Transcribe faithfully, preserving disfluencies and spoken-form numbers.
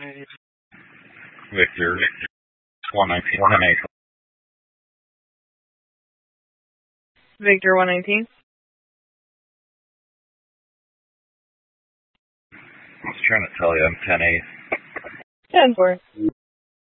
Victor, one nineteen, one eight. Victor one nineteen. I was trying to tell you, I'm ten eight. ten four.